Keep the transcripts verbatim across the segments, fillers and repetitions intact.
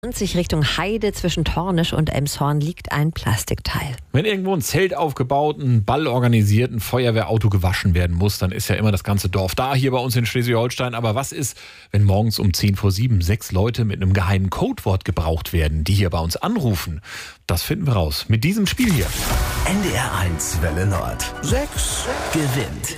Richtung Heide zwischen Tornisch und Elmshorn liegt ein Plastikteil. Wenn irgendwo ein Zelt aufgebaut, ein Ball organisiert, ein Feuerwehrauto gewaschen werden muss, dann ist ja immer das ganze Dorf da, hier bei uns in Schleswig-Holstein. Aber was ist, wenn morgens um zehn vor sieben sechs Leute mit einem geheimen Codewort gebraucht werden, die hier bei uns anrufen? Das finden wir raus mit diesem Spiel hier. N D R eins Welle Nord. Sechs gewinnt.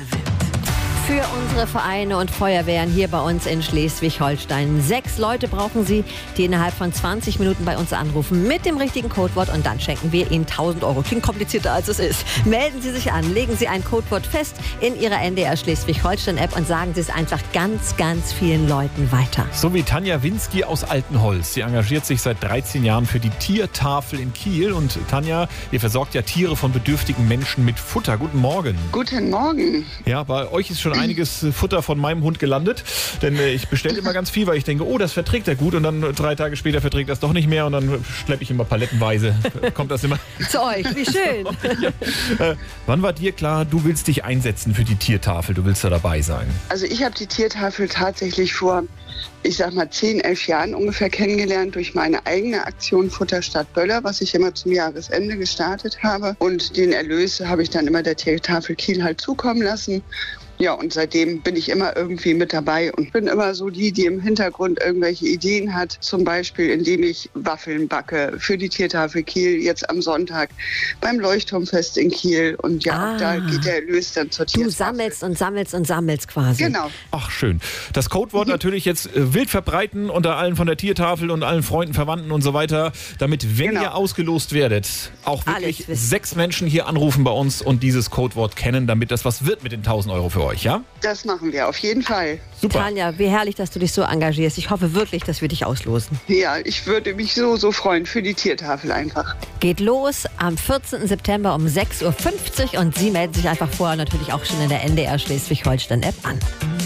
Für unsere Vereine und Feuerwehren hier bei uns in Schleswig-Holstein. Sechs Leute brauchen Sie, die innerhalb von zwanzig Minuten bei uns anrufen mit dem richtigen Codewort und dann schenken wir Ihnen tausend Euro. Klingt komplizierter als es ist. Melden Sie sich an, legen Sie ein Codewort fest in Ihrer N D R Schleswig-Holstein-App und sagen Sie es einfach ganz, ganz vielen Leuten weiter. So wie Tanja Winski aus Altenholz. Sie engagiert sich seit dreizehn Jahren für die Tiertafel in Kiel. Und Tanja, ihr versorgt ja Tiere von bedürftigen Menschen mit Futter. Guten Morgen. Guten Morgen. Ja, bei euch ist schon einiges Futter von meinem Hund gelandet, denn äh, ich bestelle immer ganz viel, weil ich denke, oh, das verträgt er gut und dann äh, drei Tage später verträgt er es doch nicht mehr und dann schleppe ich immer palettenweise. Kommt das immer zu euch, wie schön. ja. äh, wann war dir klar, du willst dich einsetzen für die Tiertafel, du willst da dabei sein? Also ich habe die Tiertafel tatsächlich vor, ich sag mal, zehn, elf Jahren ungefähr kennengelernt durch meine eigene Aktion Futter statt Böller, was ich immer zum Jahresende gestartet habe. Und den Erlös habe ich dann immer der Tiertafel Kiel halt zukommen lassen. Ja, und seitdem bin ich immer irgendwie mit dabei und bin immer so die, die im Hintergrund irgendwelche Ideen hat. Zum Beispiel, indem ich Waffeln backe für die Tiertafel Kiel, jetzt am Sonntag beim Leuchtturmfest in Kiel. Und ja, ah, auch da geht der Erlös dann zur Tiertafel. Du sammelst und sammelst und sammelst quasi. Genau. Ach, schön. Das Codewort mhm. natürlich jetzt äh, wild verbreiten unter allen von der Tiertafel und allen Freunden, Verwandten und so weiter, damit, wenn genau. ihr ausgelost werdet, auch wirklich sechs Menschen hier anrufen bei uns und dieses Codewort kennen, damit das was wird mit den tausend Euro für euch. Ja? Das machen wir auf jeden Fall. Super. Tanja, wie herrlich, dass du dich so engagierst. Ich hoffe wirklich, dass wir dich auslosen. Ja, ich würde mich so, so freuen für die Tiertafel einfach. Geht los am vierzehnten September um sechs Uhr fünfzig und Sie melden sich einfach vorher natürlich auch schon in der N D R Schleswig-Holstein-App an.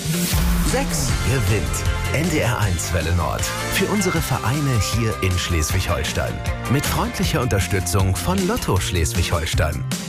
Sechs gewinnt. N D R eins Welle Nord. Für unsere Vereine hier in Schleswig-Holstein. Mit freundlicher Unterstützung von Lotto Schleswig-Holstein.